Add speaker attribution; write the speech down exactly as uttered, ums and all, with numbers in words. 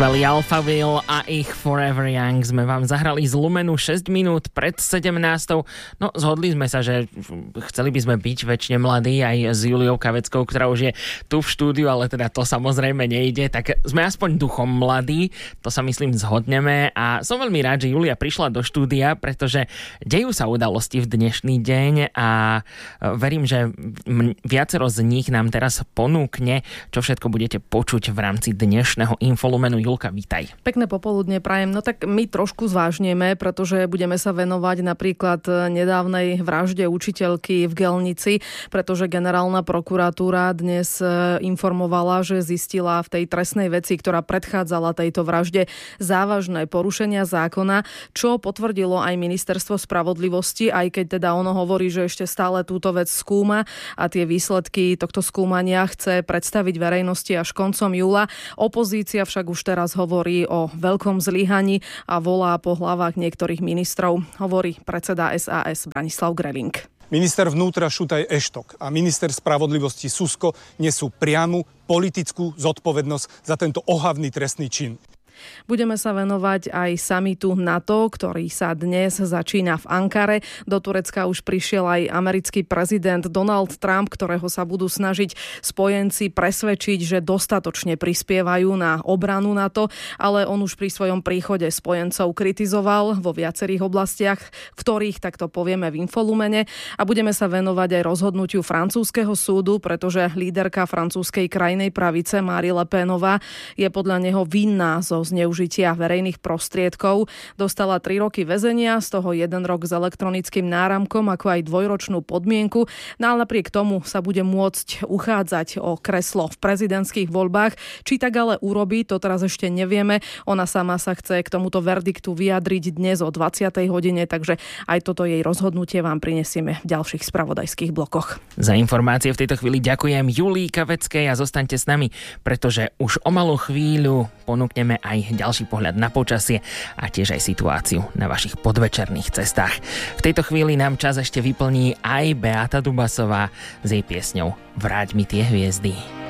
Speaker 1: Skvelý Alphaville a ich Forever Young sme vám zahrali z Lumenu šesť minút pred sedemnástou. No, zhodli sme sa, že chceli by sme byť väčšine mladí aj s Juliou Kaveckou, ktorá už je tu v štúdiu, ale teda to samozrejme nejde. Tak sme aspoň duchom mladí, to sa myslím zhodneme a som veľmi rád, že Julia prišla do štúdia, pretože dejú sa udalosti v dnešný deň a verím, že viacero z nich nám teraz ponúkne, čo všetko budete počuť v rámci dnešného Infolumenu. Julka, vítaj.
Speaker 2: Pekné popoludne prajem. No tak my trošku zvážneme, pretože budeme sa venovať napríklad nedávnej vražde učiteľky v Gelnici, pretože generálna prokuratúra dnes informovala, že zistila v tej trestnej veci, ktorá predchádzala tejto vražde, závažné porušenia zákona, čo potvrdilo aj ministerstvo spravodlivosti, aj keď teda ono hovorí, že ešte stále túto vec skúma a tie výsledky tohto skúmania chce predstaviť verejnosti až koncom júla. Opozícia však už teraz hovorí o veľkom zlyhaní a volá po hlavách niektorých ministrov, hovorí predseda es a es Branislav Greling.
Speaker 3: Minister vnútra Šutaj Eštok a minister spravodlivosti Susko nesú priamu politickú zodpovednosť za tento ohavný trestný čin.
Speaker 2: Budeme sa venovať aj samitu NATO, ktorý sa dnes začína v Ankare. Do Turecka už prišiel aj americký prezident Donald Trump, ktorého sa budú snažiť spojenci presvedčiť, že dostatočne prispievajú na obranu NATO, ale on už pri svojom príchode spojencov kritizoval vo viacerých oblastiach, v ktorých takto povieme v Infolumene, a budeme sa venovať aj rozhodnutiu francúzskeho súdu, pretože líderka francúzskej krajnej pravice Marine Le Penová je podľa neho vinná zo zneužitia verejných prostriedkov. Dostala tri roky väzenia, z toho jeden rok s elektronickým náramkom, ako aj dvojročnú podmienku. No ale napriek tomu sa bude môcť uchádzať o kreslo v prezidentských voľbách. Či tak ale urobí, to teraz ešte nevieme. Ona sama sa chce k tomuto verdiktu vyjadriť dnes o dvadsiatej hodine, takže aj toto jej rozhodnutie vám prinesieme v ďalších spravodajských blokoch.
Speaker 1: Za informácie v tejto chvíli ďakujem Julii Kaveckej a zostaňte s nami, pretože už o malú chvíľu ponúkneme aj ďalší pohľad na počasie a tiež aj situáciu na vašich podvečerných cestách. V tejto chvíli nám čas ešte vyplní aj Beata Dubasová s jej piesňou Vráť mi tie hviezdy.